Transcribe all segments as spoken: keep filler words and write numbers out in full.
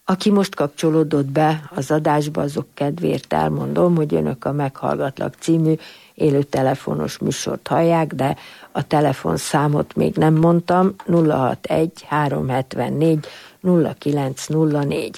Aki most kapcsolódott be az adásba, azok kedvéért elmondom, hogy önök a Meghallgatlak című élő telefonos műsort hallják, de a telefonszámot még nem mondtam, nulla hatvanegy háromszázhetvennégy nulla kilenc nulla négy.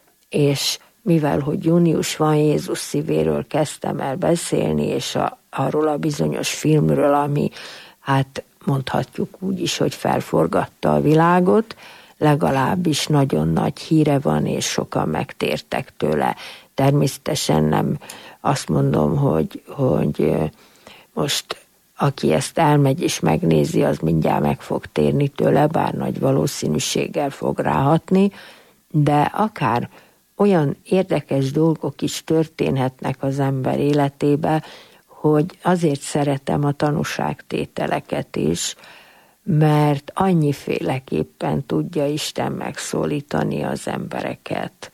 És mivel, hogy június van, Jézus szívéről kezdtem el beszélni, és a, arról a bizonyos filmről, ami, hát mondhatjuk úgy is, hogy felforgatta a világot, legalábbis nagyon nagy híre van, és sokan megtértek tőle. Természetesen nem azt mondom, hogy, hogy most aki ezt elmegy és megnézi, az mindjárt meg fog térni tőle, bár nagy valószínűséggel fog ráhatni, de akár olyan érdekes dolgok is történhetnek az ember életébe, hogy azért szeretem a tanúságtételeket is, mert annyiféleképpen tudja Isten megszólítani az embereket,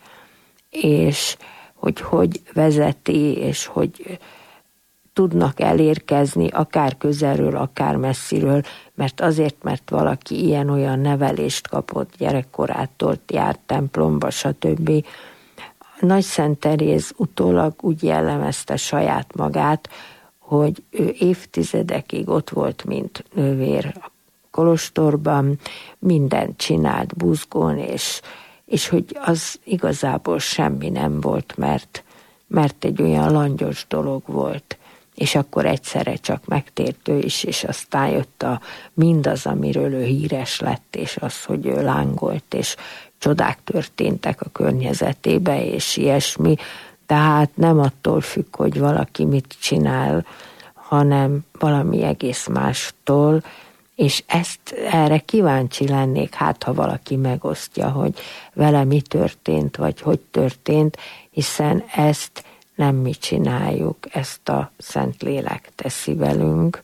és hogy hogy vezeti, és hogy tudnak elérkezni akár közelről, akár messziről, mert azért, mert valaki ilyen-olyan nevelést kapott gyerekkorától, járt templomba, stb. Nagy Szent Teréz utólag úgy jellemezte saját magát, hogy ő évtizedekig ott volt, mint nővér a kolostorban, mindent csinált buzgón, és, és hogy az igazából semmi nem volt, mert, mert egy olyan langyos dolog volt. És akkor egyszerre csak megtért ő is, és aztán jött a mindaz, amiről ő híres lett, és az, hogy ő lángolt, és csodák történtek a környezetébe, és ilyesmi. Tehát nem attól függ, hogy valaki mit csinál, hanem valami egész mástól, és ezt erre kíváncsi lennék, hát ha valaki megosztja, hogy vele mi történt, vagy hogy történt, hiszen ezt nem mi csináljuk, ezt a Szentlélek teszi velünk,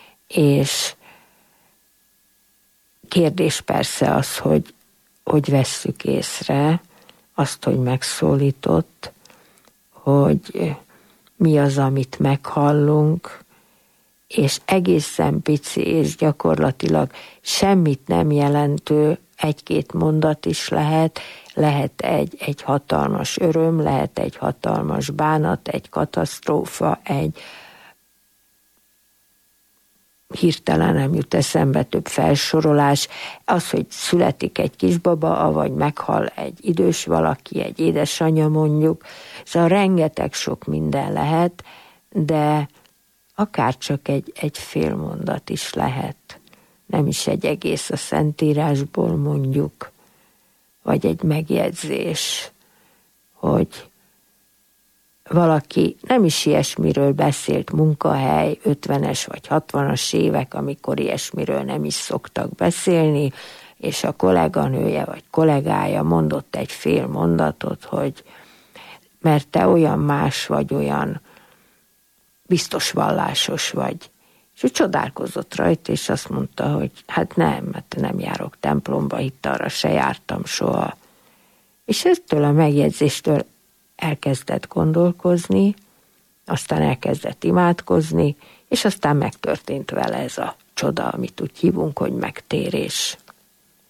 és kérdés persze az, hogy, hogy vesszük észre azt, hogy megszólított, hogy mi az, amit meghallunk, és egészen pici és gyakorlatilag semmit nem jelentő egy-két mondat is lehet, lehet egy, egy hatalmas öröm, lehet egy hatalmas bánat, egy katasztrófa, egy hirtelen nem jut eszembe több felsorolás, az, hogy születik egy kisbaba, vagy meghal egy idős valaki, egy édesanyja mondjuk, szóval rengeteg sok minden lehet, de akár csak egy, egy fél mondat is lehet, nem is egy egész a Szentírásból mondjuk, vagy egy megjegyzés, hogy valaki nem is ilyesmiről beszélt, munkahely, ötvenes vagy hatvanas évek, amikor ilyesmiről nem is szoktak beszélni, és a kolléganője vagy kollégája mondott egy fél mondatot, hogy mert te olyan más vagy, olyan biztos vallásos vagy. És ő csodálkozott rajta, és azt mondta, hogy hát nem, mert nem járok templomba, itt arra se jártam soha. És ettől a megjegyzéstől elkezdett gondolkozni, aztán elkezdett imádkozni, és aztán megtörtént vele ez a csoda, amit úgy hívunk, hogy megtérés.